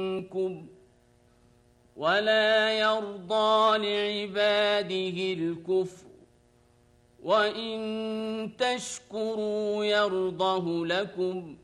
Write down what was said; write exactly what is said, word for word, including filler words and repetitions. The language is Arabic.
منكم ولا يرضى لعباده الكفر وإن تشكروا يرضه لكم